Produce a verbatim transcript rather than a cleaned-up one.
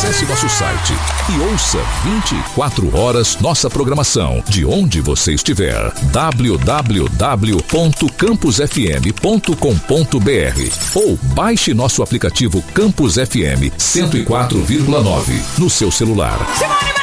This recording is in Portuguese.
Acesse nosso site e ouça vinte e quatro horas nossa programação, de onde você estiver. w w w ponto campus f m ponto com ponto b r ou baixe nosso aplicativo Campus F M cento e quatro vírgula nove no seu celular.